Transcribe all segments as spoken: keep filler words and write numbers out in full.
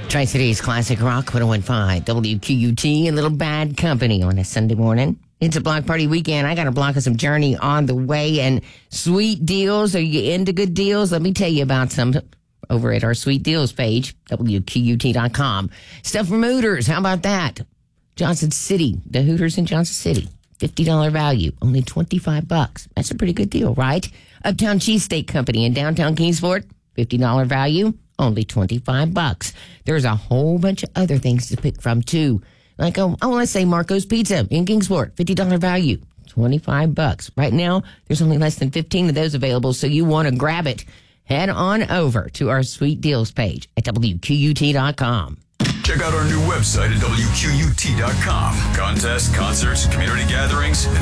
Tri-Cities Classic Rock one oh one point five, W Q U T, and Little Bad Company on a Sunday morning. It's a block party weekend. I got a block of some Journey on the way and sweet deals. Are you into good deals? Let me tell you about some over at our sweet deals page, W Q U T dot com. Stuff from Hooters. How about that? Johnson City, the Hooters in Johnson City. fifty dollars value, only twenty-five bucks. That's a pretty good deal, right? Uptown Cheesesteak Company in downtown Kingsport, fifty dollars value, only twenty-five bucks. There's a whole bunch of other things to pick from, too. Like, oh, I want to say Marco's Pizza in Kingsport, fifty dollars value, twenty-five bucks. Right now, there's only less than fifteen of those available, so you want to grab it. Head on over to our Sweet Deals page at W Q U T dot com. Check out our new website at W Q U T dot com. Contests, concerts, community gatherings, and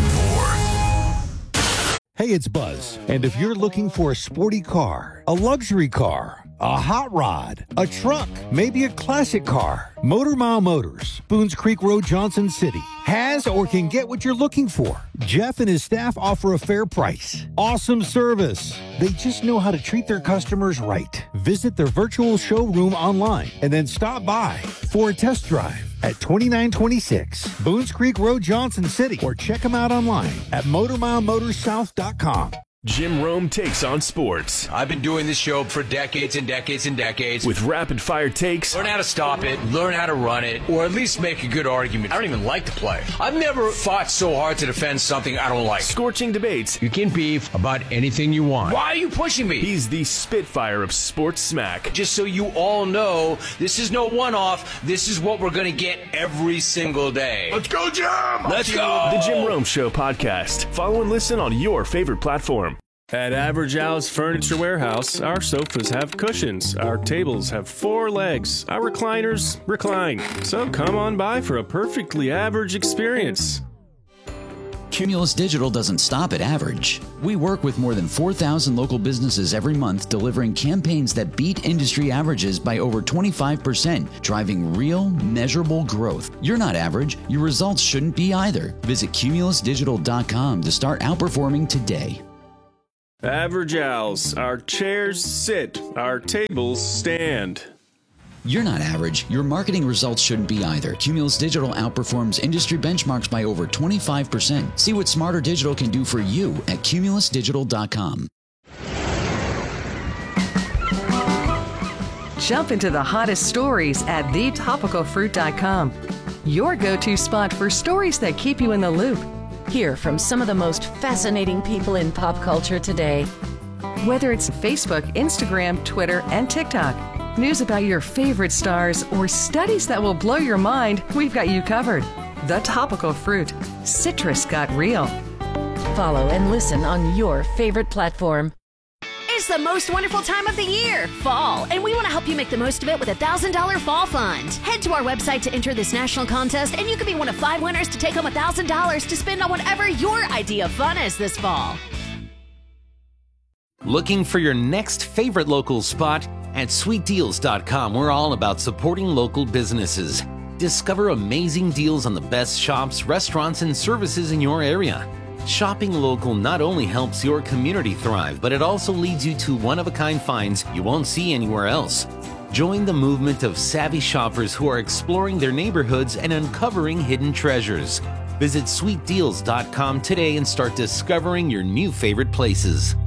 more. Hey, it's Buzz. And if you're looking for a sporty car, a luxury car, a hot rod, a truck, maybe a classic car, Motor Mile Motors, Boones Creek Road, Johnson City, has or can get what you're looking for. Jeff and his staff offer a fair price. Awesome service. They just know how to treat their customers right. Visit their virtual showroom online and then stop by for a test drive at twenty-nine twenty-six Boones Creek Road, Johnson City, or check them out online at motor mile motors south dot com. Jim Rome takes on sports. I've been doing this show for decades and decades and decades. With rapid-fire takes. Learn how to stop it, learn how to run it, or at least make a good argument. I don't even like to play. I've never fought so hard to defend something I don't like. Scorching debates. You can beef about anything you want. Why are you pushing me? He's the Spitfire of sports smack. Just so you all know, this is no one-off. This is what we're going to get every single day. Let's go, Jim! Let's go! The Jim Rome Show podcast. Follow and listen on your favorite platform. At Average Al's Furniture Warehouse, our sofas have cushions, our tables have four legs, our recliners recline. So come on by for a perfectly average experience. Cumulus Digital doesn't stop at average. We work with more than four thousand local businesses every month, delivering campaigns that beat industry averages by over twenty-five percent, driving real, measurable growth. You're not average. Your results shouldn't be either. Visit cumulus digital dot com to start outperforming today. Average Al's, our chairs sit, our tables stand. You're not average. Your marketing results shouldn't be either. Cumulus Digital outperforms industry benchmarks by over twenty-five percent. See what Smarter Digital can do for you at cumulus digital dot com. Jump into the hottest stories at the topical fruit dot com. Your go-to spot for stories that keep you in the loop. Hear from some of the most fascinating people in pop culture today. Whether it's Facebook, Instagram, Twitter, and TikTok, news about your favorite stars, or studies that will blow your mind, we've got you covered. The Topical Fruit. Citrus got real. Follow and listen on your favorite platform. It's the most wonderful time of the year, fall, and we want to help you make the most of it with a one thousand dollars Fall Fund. Head to our website to enter this national contest, and you could be one of five winners to take home one thousand dollars to spend on whatever your idea of fun is this fall. Looking for your next favorite local spot? At sweet deals dot com, we're all about supporting local businesses. Discover amazing deals on the best shops, restaurants, and services in your area. Shopping local not only helps your community thrive, but it also leads you to one-of-a-kind finds you won't see anywhere else. Join the movement of savvy shoppers who are exploring their neighborhoods and uncovering hidden treasures. Visit sweet deals dot com today and start discovering your new favorite places.